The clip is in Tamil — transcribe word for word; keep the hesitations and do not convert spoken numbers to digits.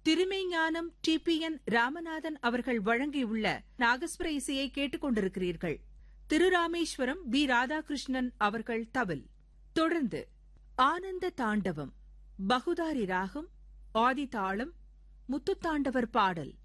திருமெய்ஞானம் டி பி என் ராமநாதன் அவர்கள் வழங்கியுள்ள நாகஸ்வர இசையை கேட்டுக் கொண்டிருக்கிறீர்கள். திருராமேஸ்வரம் பி ராதாகிருஷ்ணன் அவர்கள் தவில். தொடர்ந்து ஆனந்த தாண்டவம், பகுதாரி ராகம், ஆதி தாளம், முத்துத்தாண்டவர் பாடல்.